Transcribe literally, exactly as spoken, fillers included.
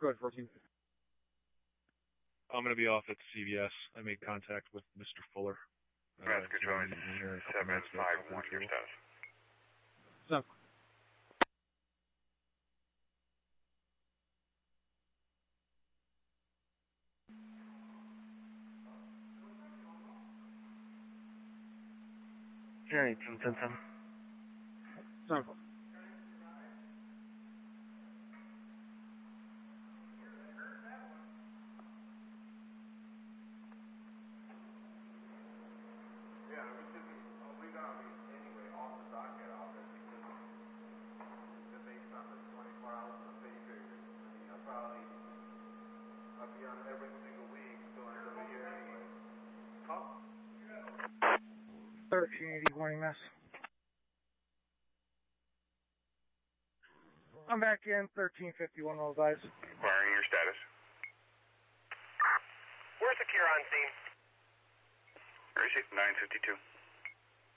Go ahead, fourteen. I'm going to be off at C V S. I made contact with Mister Fuller. Uh, Master Joint seven five one, your status. So. Journey ten ten ten. So. thirteen eighty, warning mess. I'm back in, thirteen fifty-one, roll guys. Inquiring your status. We're secure on scene. Where is it? nine fifty-two.